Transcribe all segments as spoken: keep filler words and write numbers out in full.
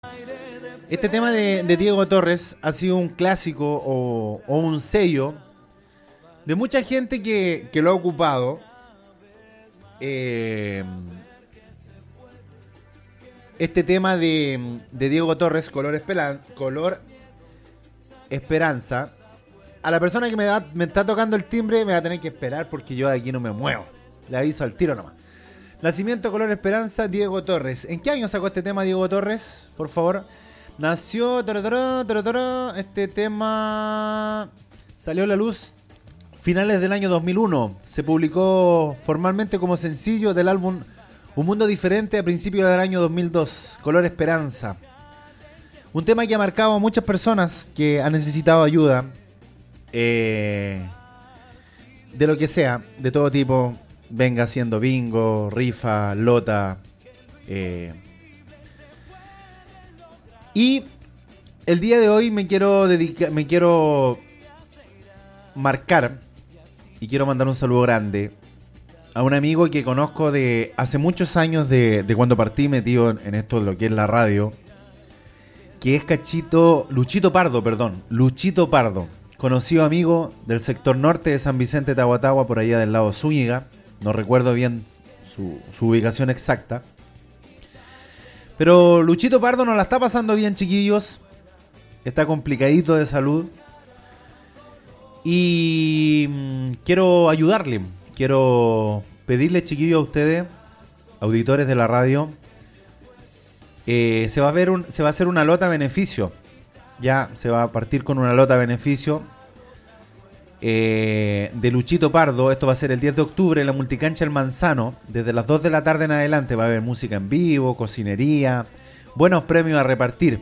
Este tema de, de Diego Torres ha sido un clásico o, o un sello de mucha gente que, que lo ha ocupado. Eh, este tema de, de Diego Torres, Color, Esperan, Color Esperanza. A la persona que me, da, me está tocando el timbre me va a tener que esperar porque yo de aquí no me muevo. Le aviso al tiro nomás. Nacimiento, Color Esperanza, Diego Torres. ¿En qué año sacó este tema Diego Torres? Por favor. Nació, tararara, tararara, este tema salió a la luz finales del año dos mil uno. Se publicó formalmente como sencillo del álbum Un Mundo Diferente a principios del año dos mil dos. Color Esperanza. Un tema que ha marcado a muchas personas que han necesitado ayuda. Eh, de lo que sea, de todo tipo. Venga siendo bingo, rifa, lota. Eh, y el día de hoy me quiero dedicar, me quiero marcar y quiero mandar un saludo grande a un amigo que conozco de hace muchos años, de, de cuando partí metido en esto de lo que es la radio, que es Cachito, Luchito Pardo, perdón, Luchito Pardo, conocido amigo del sector norte de San Vicente Tahuatahua, por allá del lado de Zúñiga, no recuerdo bien su, su ubicación exacta. Pero Luchito Pardo no la está pasando bien, chiquillos. Está complicadito de salud. Y mmm, quiero ayudarle. Quiero pedirle, chiquillos, a ustedes, auditores de la radio, eh, se va a ver un, se va a hacer una lota a beneficio. Ya se va a partir con una lota a beneficio eh, de Luchito Pardo. Esto va a ser el diez de octubre en la Multicancha El Manzano. Desde las dos de la tarde en adelante va a haber música en vivo, cocinería, buenos premios a repartir.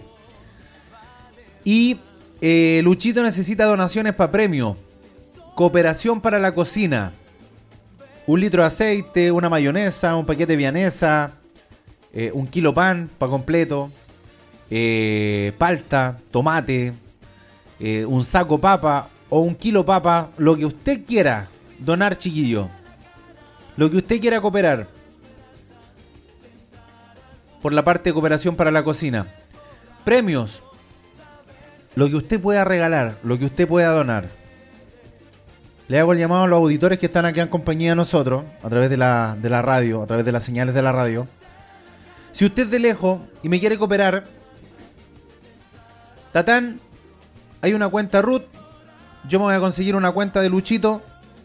Y eh, Luchito necesita donaciones para premio. Cooperación para la cocina. Un litro de aceite, una mayonesa, un paquete de vianesa, eh, un kilo pan para completo, eh, palta, tomate, eh, un saco papa o un kilo papa, lo que usted quiera donar, chiquillo. Lo que usted quiera cooperar. Por la parte de cooperación para la cocina. Premios. Lo que usted pueda regalar, lo que usted pueda donar. Le hago el llamado a los auditores que están aquí en compañía de nosotros, a través de la, de la radio, a través de las señales de la radio. Si usted es de lejos y me quiere cooperar, Tatán, hay una cuenta Ruth. Yo me voy a conseguir una cuenta de Luchito.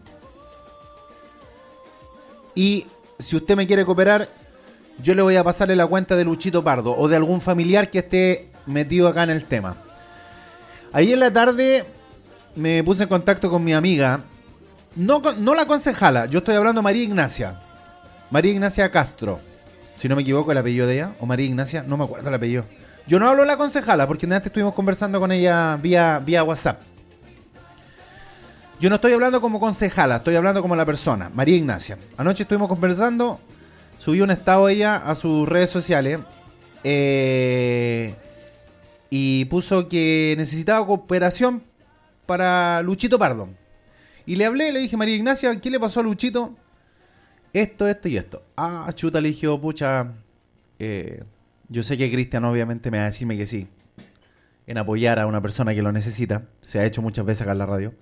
Y si usted me quiere cooperar, yo le voy a pasarle la cuenta de Luchito Pardo o de algún familiar que esté metido acá en el tema. Ayer en la tarde me puse en contacto con mi amiga. No, no la concejala, yo estoy hablando de María Ignacia. María Ignacia Castro. Si no me equivoco, el apellido de ella. O María Ignacia, no me acuerdo el apellido. Yo no hablo de la concejala porque antes estuvimos conversando con ella vía, vía WhatsApp. Yo no estoy hablando como concejala, estoy hablando como la persona, María Ignacia. Anoche estuvimos conversando, subió un estado ella a sus redes sociales eh, y puso que necesitaba cooperación para Luchito Pardo. Y le hablé, le dije, María Ignacia, ¿qué le pasó a Luchito? Esto, esto y esto. Ah, chuta, le dije, oh, pucha, eh, yo sé que Cristian obviamente me va a decirme que sí, en apoyar a una persona que lo necesita. Se ha hecho muchas veces acá en la radio.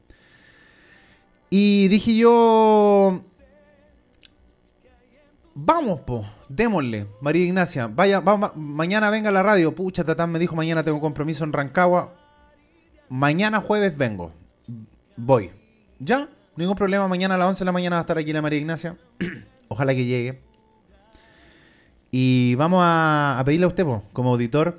Y dije yo, vamos, po, démosle, María Ignacia, vaya, vamos, mañana venga a la radio. Pucha, Tatán me dijo, mañana tengo compromiso en Rancagua. Mañana jueves vengo, voy. Ya, ningún problema, mañana a las once de la mañana va a estar aquí la María Ignacia. Ojalá que llegue. Y vamos a, a pedirle a usted, po, como auditor.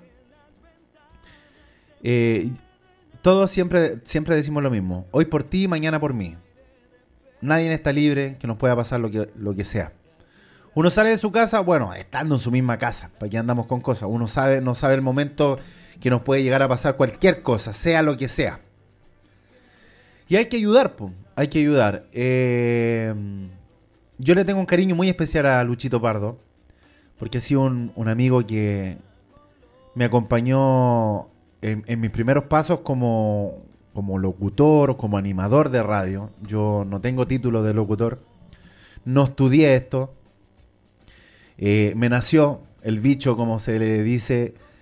Eh, todos siempre, siempre decimos lo mismo. Hoy por ti, mañana por mí. Nadie está libre, que nos pueda pasar lo que, lo que sea. Uno sale de su casa, bueno, estando en su misma casa, para que andamos con cosas. Uno sabe, no sabe el momento que nos puede llegar a pasar cualquier cosa, sea lo que sea. Y hay que ayudar, pues, hay que ayudar. Eh, yo le tengo un cariño muy especial a Luchito Pardo, porque ha sido un, un amigo que me acompañó en, en mis primeros pasos como, como locutor, como animador de radio. Yo no tengo título de locutor, no estudié esto. Eh, me nació el bicho, como se le dice,